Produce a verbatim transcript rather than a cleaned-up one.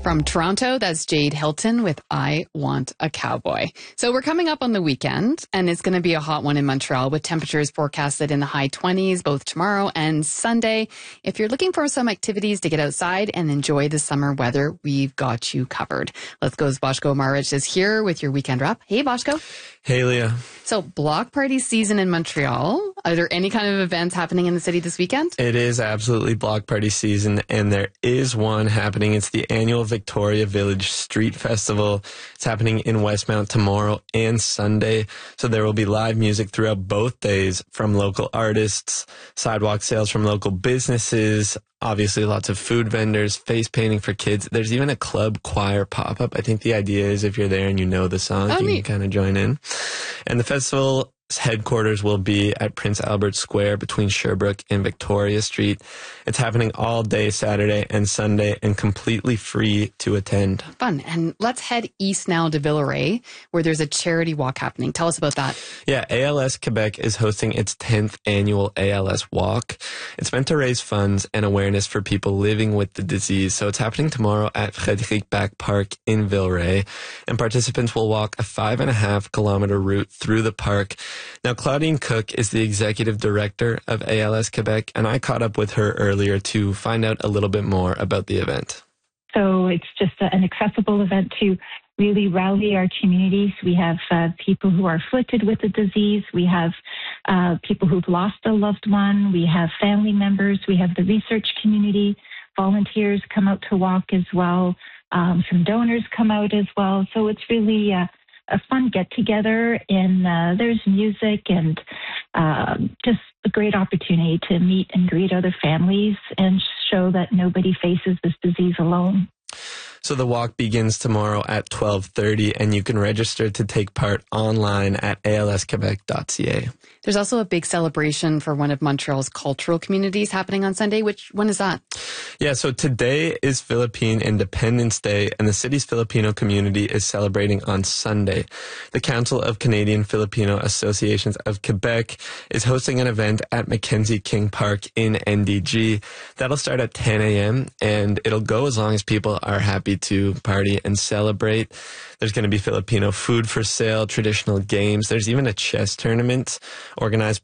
From Toronto, that's Jade Hilton with I Want a Cowboy. So we're coming up on the weekend, and it's going to be a hot one in Montreal with temperatures forecasted in the high twenties both tomorrow and Sunday. If you're looking for some activities to get outside and enjoy the summer weather, we've got you covered. Let's Go's Boshko Marich is here with your weekend wrap. Hey, Boshko. Hey, Leah. So block party season in Montreal. Are there any kind of events happening in the city this weekend? It is absolutely block party season, and there is one happening. It's the annual Victoria Village Street Festival. It's happening in Westmount tomorrow and Sunday. So there will be live music throughout both days from local artists, sidewalk sales from local businesses, obviously lots of food vendors, face painting for kids. There's even a club choir pop-up. I think the idea is if you're there and you know the songs, oh, you neat. can kind of join in. And the festival headquarters will be at Prince Albert Square between Sherbrooke and Victoria Street. It's happening all day Saturday and Sunday and completely free to attend. Fun. And let's head east now to Villeray, where there's a charity walk happening. Tell us about that. Yeah, A L S Quebec is hosting its tenth annual A L S Walk. It's meant to raise funds and awareness for people living with the disease. So it's happening tomorrow at Frédéric Back Park in Villeray. And participants will walk a five and a half kilometer route through the park. Now, Claudine Cook is the executive director of A L S Quebec, and I caught up with her earlier to find out a little bit more about the event. So it's just a, an accessible event to really rally our communities. We have uh, people who are afflicted with the disease. We have uh, people who've lost a loved one. We have family members. We have the research community. Volunteers come out to walk as well. Um, some donors come out as well. So it's really uh, a fun get-together, and uh, there's music and uh, just a great opportunity to meet and greet other families and show that nobody faces this disease alone. So the walk begins tomorrow at twelve thirty, and you can register to take part online at A L S quebec dot c a. There's also a big celebration for one of Montreal's cultural communities happening on Sunday. Which one is that? Yeah, so today is Philippine Independence Day, and the city's Filipino community is celebrating on Sunday. The Council of Canadian Filipino Associations of Quebec is hosting an event at Mackenzie King Park in N D G. That'll start at ten a.m., and it'll go as long as people are happy to party and celebrate. There's going to be Filipino food for sale, traditional games. There's even a chess tournament organized